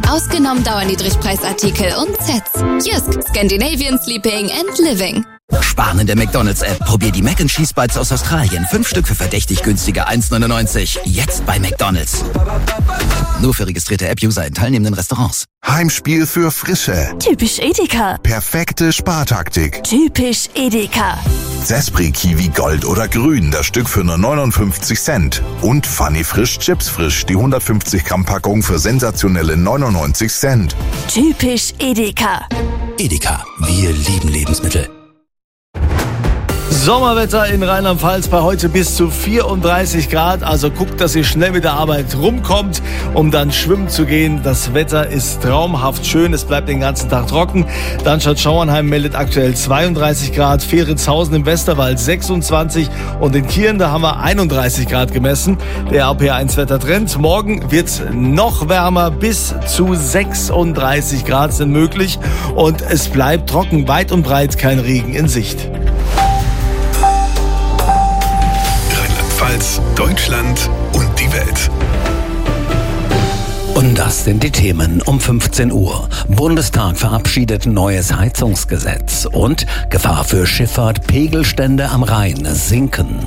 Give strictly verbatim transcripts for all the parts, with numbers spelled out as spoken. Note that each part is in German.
Ausgenommen Dauerniedrigpreisartikel und Sets. Jysk, Scandinavian Sleeping and Living. Sparen in der McDonalds-App. Probier die Mac and Cheese Bites aus Australien. Fünf Stück für verdächtig günstige eins neunundneunzig. Jetzt bei McDonalds. Nur für registrierte App-User in teilnehmenden Restaurants. Heimspiel für Frische. Typisch Edeka. Perfekte Spartaktik. Typisch Edeka. Zespri Kiwi Gold oder Grün, das Stück für nur neunundfünfzig Cent. Und Funny Frisch Chips Frisch, die hundertfünfzig Gramm Packung für sensationelle neunundneunzig Cent. Typisch Edeka. Edeka, wir lieben Lebensmittel. Sommerwetter in Rheinland-Pfalz bei heute bis zu vierunddreißig Grad. Also guckt, dass ihr schnell mit der Arbeit rumkommt, um dann schwimmen zu gehen. Das Wetter ist traumhaft schön. Es bleibt den ganzen Tag trocken. Darmstadt Schauernheim meldet aktuell zweiunddreißig Grad. Ferenshausen im Westerwald sechsundzwanzig. Und in Kirn, da haben wir einunddreißig Grad gemessen. Der R P eins Wettertrend. Morgen wird es noch wärmer. Bis zu sechsunddreißig Grad sind möglich. Und es bleibt trocken. Weit und breit kein Regen in Sicht. Deutschland und die Welt. Und das sind die Themen um fünfzehn Uhr. Bundestag verabschiedet neues Heizungsgesetz und Gefahr für Schifffahrt, Pegelstände am Rhein sinken.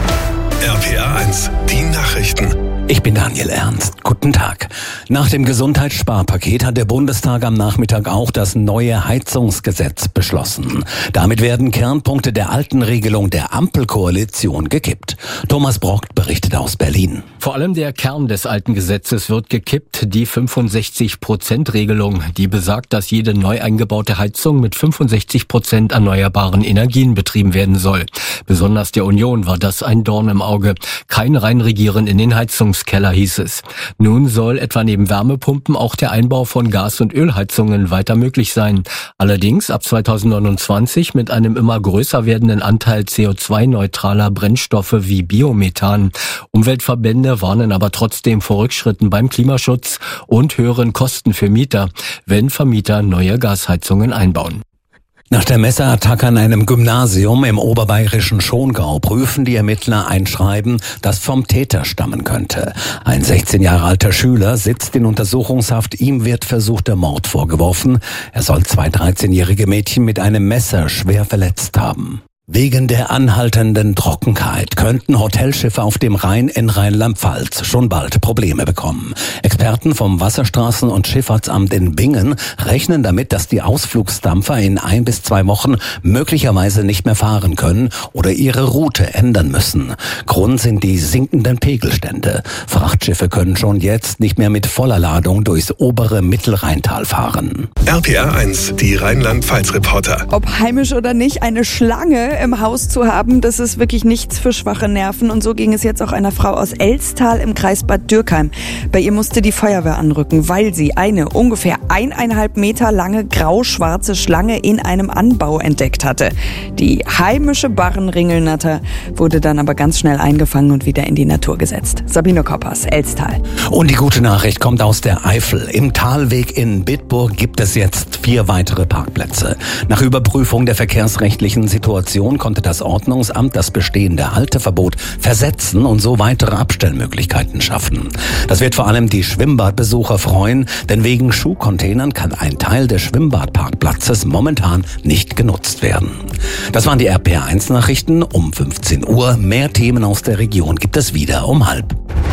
R P R eins, die Nachrichten. Ich bin Daniel Ernst. Guten Tag. Nach dem Gesundheitssparpaket hat der Bundestag am Nachmittag auch das neue Heizungsgesetz beschlossen. Damit werden Kernpunkte der alten Regelung der Ampelkoalition gekippt. Thomas Brockt berichtet aus Berlin. Vor allem der Kern des alten Gesetzes wird gekippt, die fünfundsechzig Prozent Regelung, die besagt, dass jede neu eingebaute Heizung mit fünfundsechzig Prozent erneuerbaren Energien betrieben werden soll. Besonders der Union war das ein Dorn im Auge. Kein Reinregieren in den Heizungskeller, hieß es. Nun soll etwa neben Wärmepumpen auch der Einbau von Gas- und Ölheizungen weiter möglich sein. Allerdings ab zweitausendneunundzwanzig mit einem immer größer werdenden Anteil C O zwei neutraler Brennstoffe wie Biomethan. Umweltverbände warnen aber trotzdem vor Rückschritten beim Klimaschutz und höheren Kosten für Mieter, wenn Vermieter neue Gasheizungen einbauen. Nach der Messerattacke an einem Gymnasium im oberbayerischen Schongau prüfen die Ermittler ein Schreiben, das vom Täter stammen könnte. Ein sechzehn Jahre alter Schüler sitzt in Untersuchungshaft, ihm wird versuchter Mord vorgeworfen. Er soll zwei dreizehnjährige Mädchen mit einem Messer schwer verletzt haben. Wegen der anhaltenden Trockenheit könnten Hotelschiffe auf dem Rhein in Rheinland-Pfalz schon bald Probleme bekommen. Experten vom Wasserstraßen- und Schifffahrtsamt in Bingen rechnen damit, dass die Ausflugsdampfer in ein bis zwei Wochen möglicherweise nicht mehr fahren können oder ihre Route ändern müssen. Grund sind die sinkenden Pegelstände. Frachtschiffe können schon jetzt nicht mehr mit voller Ladung durchs obere Mittelrheintal fahren. R P R eins, die Rheinland-Pfalz-Reporter. Ob heimisch oder nicht, eine Schlange im Haus zu haben, das ist wirklich nichts für schwache Nerven. Und so ging es jetzt auch einer Frau aus Elstal im Kreis Bad Dürkheim. Bei ihr musste die Feuerwehr anrücken, weil sie eine ungefähr eineinhalb Meter lange grau-schwarze Schlange in einem Anbau entdeckt hatte. Die heimische Barrenringelnatter wurde dann aber ganz schnell eingefangen und wieder in die Natur gesetzt. Sabine Koppers, Elstal. Und die gute Nachricht kommt aus der Eifel. Im Talweg in Bitburg gibt es jetzt vier weitere Parkplätze. Nach Überprüfung der verkehrsrechtlichen Situation konnte das Ordnungsamt das bestehende Halteverbot versetzen und so weitere Abstellmöglichkeiten schaffen. Das wird vor allem die Schwimmbadbesucher freuen, denn wegen Schuhcontainern kann ein Teil des Schwimmbadparkplatzes momentan nicht genutzt werden. Das waren die R P R eins Nachrichten um fünfzehn Uhr. Mehr Themen aus der Region gibt es wieder um halb.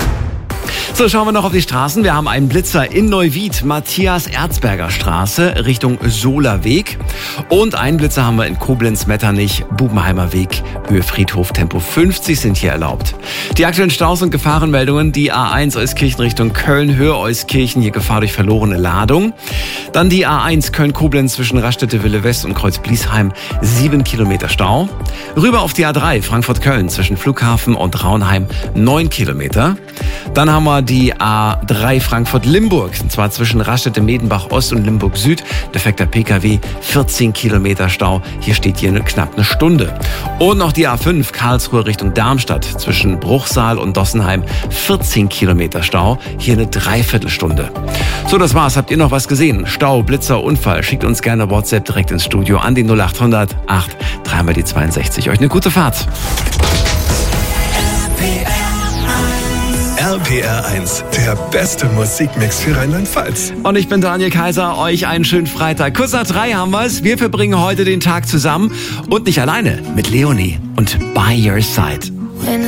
So, schauen wir noch auf die Straßen. Wir haben einen Blitzer in Neuwied, Matthias-Erzberger Straße, Richtung Solerweg. Und einen Blitzer haben wir in Koblenz-Metternich, Bubenheimer Weg, Höhe Friedhof, Tempo fünfzig sind hier erlaubt. Die aktuellen Staus und Gefahrenmeldungen, die A eins Euskirchen Richtung Köln, Höhe Euskirchen, hier Gefahr durch verlorene Ladung. Dann die A eins Köln-Koblenz zwischen Raststätte-Wille West und Kreuz-Bliesheim, sieben Kilometer Stau. Rüber auf die A drei Frankfurt-Köln zwischen Flughafen und Raunheim, neun Kilometer. Dann haben wir die A drei Frankfurt-Limburg, und zwar zwischen Raststätte-Medenbach Ost und Limburg Süd. Defekter P K W, vierzehn Kilometer Stau. Hier steht hier eine, knapp eine Stunde. Und noch die A fünf Karlsruhe Richtung Darmstadt zwischen Bruchsal und Dossenheim, vierzehn Kilometer Stau. Hier eine Dreiviertelstunde. So, das war's. Habt ihr noch was gesehen? Stau, Blitzer, Unfall? Schickt uns gerne WhatsApp direkt ins Studio an die null acht hundert acht dreimal die zweiundsechzig. Euch eine gute Fahrt. R P P R eins, der beste Musikmix für Rheinland-Pfalz. Und ich bin Daniel Kaiser, euch einen schönen Freitag. Kurz nach drei haben wir's. Wir verbringen heute den Tag zusammen und nicht alleine mit Leonie und By Your Side.